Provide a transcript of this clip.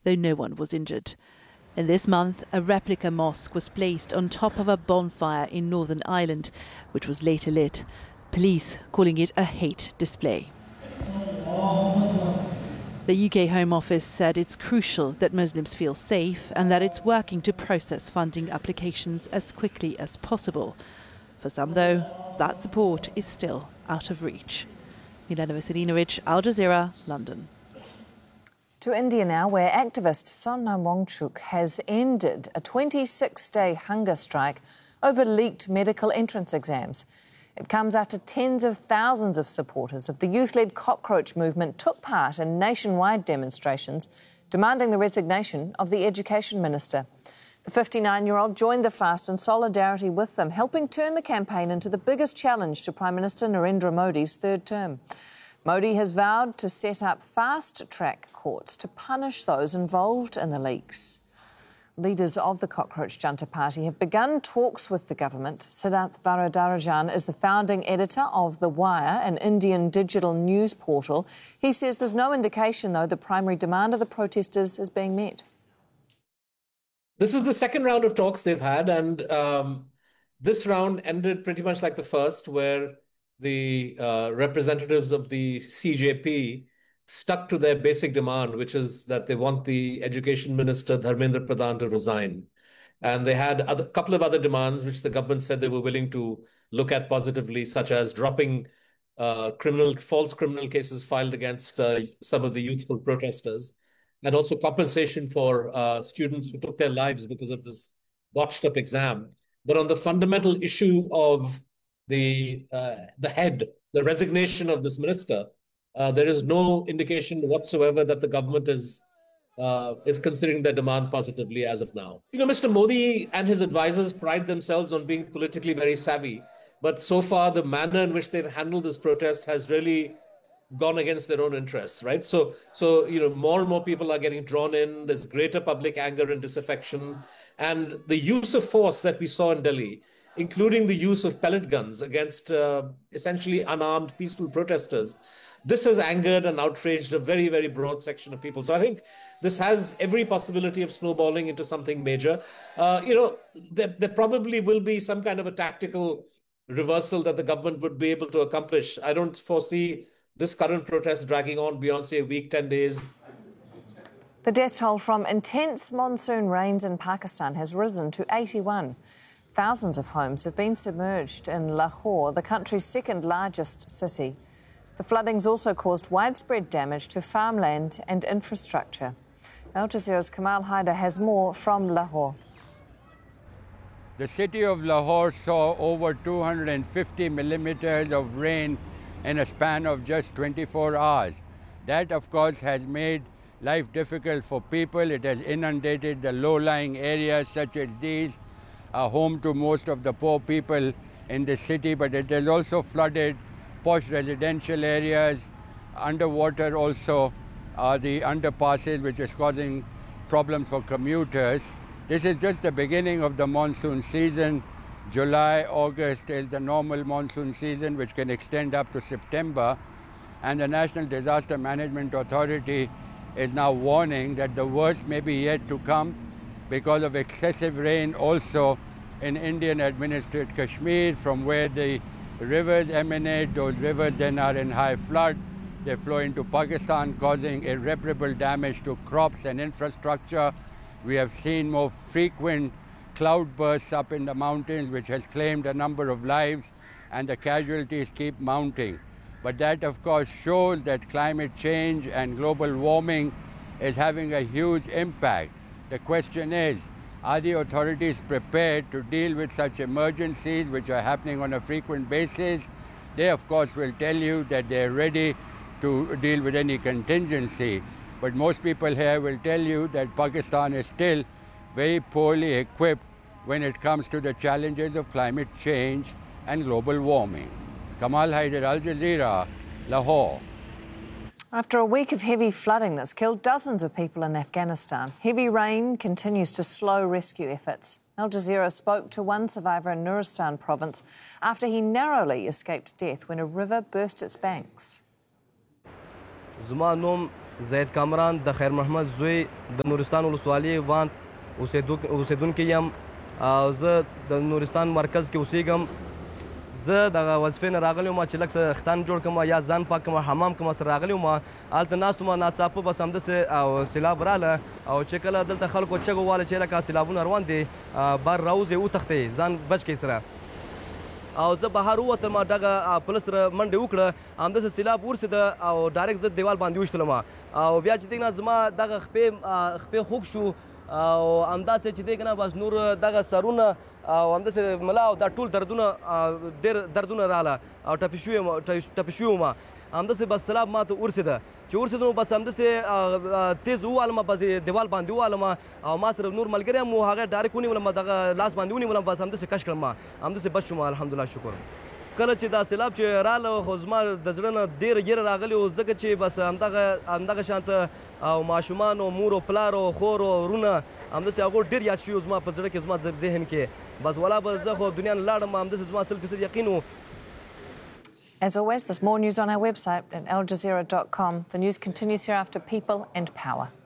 though no one was injured. And this month, a replica mosque was placed on top of a bonfire in Northern Ireland, which was later lit. Police calling it a hate display. The UK Home Office said it's crucial that Muslims feel safe and that it's working to process funding applications as quickly as possible. For some, though, that support is still out of reach. Milena Veselinovic, Al Jazeera, London. To India now, where activist Sona Wangchuk has ended a 26-day hunger strike over leaked medical entrance exams. It comes after tens of thousands of supporters of the youth-led cockroach movement took part in nationwide demonstrations demanding the resignation of the Education Minister. The 59-year-old joined the fast in solidarity with them, helping turn the campaign into the biggest challenge to Prime Minister Narendra Modi's third term. Modi has vowed to set up fast-track courts to punish those involved in the leaks. Leaders of the Cockroach Junta Party have begun talks with the government. Siddharth Varadarajan is the founding editor of The Wire, an Indian digital news portal. He says there's no indication, though, the primary demand of the protesters is being met. This is the second round of talks they've had, and this round ended pretty much like the first, where the representatives of the CJP stuck to their basic demand, which is that they want the Education Minister, Dharmendra Pradhan, to resign. And they had a couple of other demands, which the government said they were willing to look at positively, such as dropping false criminal cases filed against some of the youthful protesters, and also compensation for students who took their lives because of this botched up exam. But on the fundamental issue of the resignation of this minister, there is no indication whatsoever that the government is considering their demand positively as of now. You know, Mr. Modi and his advisors pride themselves on being politically very savvy, but so far the manner in which they've handled this protest has really gone against their own interests, right? So you know, more and more people are getting drawn in. There's greater public anger and disaffection, and the use of force that we saw in Delhi, including the use of pellet guns against essentially unarmed peaceful protesters. This has angered and outraged a very, very broad section of people. So I think this has every possibility of snowballing into something major. You know, there probably will be some kind of a tactical reversal that the government would be able to accomplish. I don't foresee this current protest dragging on beyond, say, a week, 10 days. The death toll from intense monsoon rains in Pakistan has risen to 81. Thousands of homes have been submerged in Lahore, the country's second largest city. The floodings also caused widespread damage to farmland and infrastructure. Al Jazeera's Kamal Haider has more from Lahore. The city of Lahore saw over 250 millimeters of rain in a span of just 24 hours. That, of course, has made life difficult for people. It has inundated the low-lying areas such as these, home to most of the poor people in the city, but it has also flooded posh residential areas, underwater also the underpasses, which is causing problems for commuters. This is just the beginning of the monsoon season. July, August is the normal monsoon season, which can extend up to September. And the National Disaster Management Authority is now warning that the worst may be yet to come because of excessive rain also in Indian-administered Kashmir, from where the rivers emanate. Those rivers then are in high flood. They flow into Pakistan, causing irreparable damage to crops and infrastructure. We have seen more frequent cloudbursts up in the mountains, which has claimed a number of lives, and the casualties keep mounting. But that, of course, shows that climate change and global warming is having a huge impact. The question is, are the authorities prepared to deal with such emergencies which are happening on a frequent basis? They, of course, will tell you that they're ready to deal with any contingency. But most people here will tell you that Pakistan is still very poorly equipped when it comes to the challenges of climate change and global warming. Kamal Haider, Al Jazeera, Lahore. After a week of heavy flooding that's killed dozens of people in Afghanistan, heavy rain continues to slow rescue efforts. Al Jazeera spoke to one survivor in Nuristan province after he narrowly escaped death when a river burst its banks. زید کامران د خیر محمد زوی د نورستان ولسوالۍ وان اوسیدونکی یم او زه د نورستان مرکز کې اوسیږم. زه دغه وظیفې نه راغلی وم چې لږ څه ختان جوړ کړم یا ځان پاک کړم، حمام کوم سره راغلی وم. هلته ناست وم ناڅاپه بس همداسې او سیلاب راله او چې کله دلته خلکو چغ وواله چې لکه سیلابونه روان دي بر راوځئ وتښتئ ځان بچ کړئ سره. او زه بهر ووتم دغه پولیس سره منډې وکړه، همداسې سیلاب ورسېده او ډایرکټ زه دیوال باندې ویشتلم او بیا چې دی نه زما دغه خپې خوږ شو او همداسې چې دی که نه بس نور دغه سرونه او همداسې ملا او دا ټول دردونه ډېر دردونه راله او ټپي شوي وم. همداسې بس سیلاب ما ته ورسېده چې ورسېدم بس همداسې تیز ووالم بس دیوال باندې ووالم او ما سره نور ملګری هم و هغه ډایرکټ ونیولم دغه لاس باندې ونیولم بس همداسې کش کړم همداسې بچ شوم الحمدلله شکر. کله چې دا سیلاب چې راله خو زما د زړه نه ډېره ګیره راغلې وه ځکه چې بس همدغه شانته او ماشومان او مور او پلار او خور او ورونه همداسې هغو ډېر یاد شوي زما په زړه کې زما ذهن کې بس ولا به زه خو دنیا نه لاړم همداسې زما 100% یقین و. As always, there's more news on our website at aljazeera.com. The news continues here after People and Power.